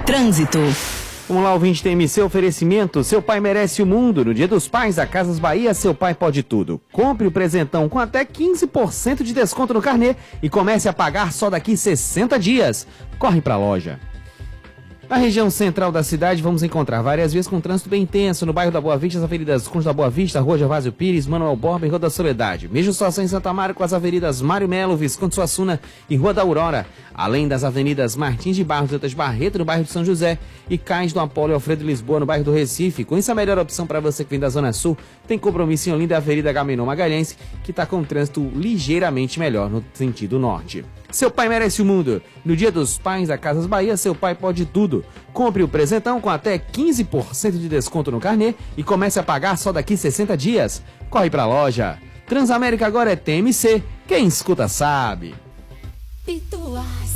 Trânsito. Vamos lá, ouvinte TMC, oferecimento. Seu pai merece o mundo. No Dia dos Pais, a Casas Bahia, seu pai pode tudo. Compre o presentão com até 15% de desconto no carnê e comece a pagar só daqui 60 dias. Corre pra loja. Na região central da cidade, vamos encontrar várias vias com trânsito bem intenso. No bairro da Boa Vista, as avenidas Conde da Boa Vista, Rua Gervásio Pires, Manuel Borba e Rua da Soledade. Mesma situação em Santa Amaro com as avenidas Mário Melo, Visconde Suassuna e Rua da Aurora. Além das avenidas Martins de Barros e Outras Barreto, no bairro de São José. E Cais do Apolo e Alfredo Lisboa, no bairro do Recife. Com isso, a melhor opção para você que vem da Zona Sul tem compromisso em Olinda e Avenida Agamenon Magalhães, que está com trânsito ligeiramente melhor no sentido norte. Seu pai merece o mundo. No Dia dos Pais da Casas Bahia, seu pai pode tudo. Compre o presentão com até 15% de desconto no carnê e comece a pagar só daqui 60 dias. Corre pra loja. Transamérica agora é TMC. Quem escuta sabe.